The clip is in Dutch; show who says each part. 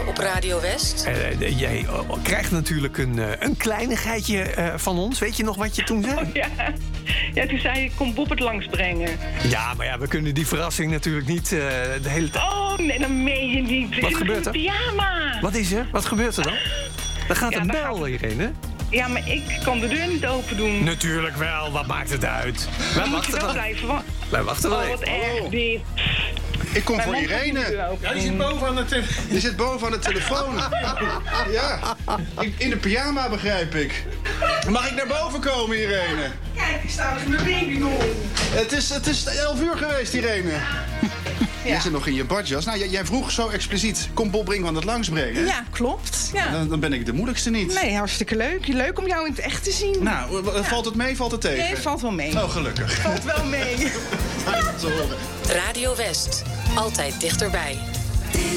Speaker 1: op Radio West?
Speaker 2: Jij krijgt natuurlijk een kleinigheidje van ons. Weet je nog wat je toen zei?
Speaker 3: Oh, ja, toen zei je, kom Bob het langsbrengen.
Speaker 2: Ja, maar ja, we kunnen die verrassing natuurlijk niet de hele tijd...
Speaker 3: Oh, nee, dat meen je niet.
Speaker 2: Wat gebeurt er?
Speaker 3: Pyjama.
Speaker 2: Wat is er? Wat gebeurt er dan? Dan gaat een bel hierin, hè?
Speaker 3: Ja, maar ik kan de deur niet open doen.
Speaker 2: Natuurlijk wel, wat maakt het uit? Wij
Speaker 3: Dan moet je
Speaker 2: wachten
Speaker 3: wel
Speaker 2: wel.
Speaker 3: blijven wachten.
Speaker 2: Wij wachten wel
Speaker 3: Oh, wat
Speaker 2: even.
Speaker 3: erg dit.
Speaker 4: Ik kom
Speaker 3: Mijn
Speaker 4: voor
Speaker 3: man gaat niet de
Speaker 4: Irene.
Speaker 3: deur open
Speaker 5: Ja, die
Speaker 3: doen.
Speaker 5: zit boven aan de telefoon.
Speaker 4: Die zit boven aan de telefoon. Ja, in de pyjama begrijp ik. Mag ik naar boven komen, Irene?
Speaker 3: Kijk, ik sta dus mijn baby nog.
Speaker 4: Het is 11 uur geweest, Irene. Jij zit nog in je badjas. Nou, jij vroeg zo expliciet, kom Bob Brinkman het langsbrengen?
Speaker 6: Ja, klopt. Ja.
Speaker 4: Dan ben ik de moeilijkste niet.
Speaker 6: Nee, hartstikke leuk. Leuk om jou in het echt te zien.
Speaker 4: Nou, valt het mee, valt het tegen?
Speaker 6: Nee, valt wel mee.
Speaker 4: Oh, gelukkig.
Speaker 6: Valt wel mee.
Speaker 4: Fijn om te horen.
Speaker 1: Radio West. Altijd dichterbij.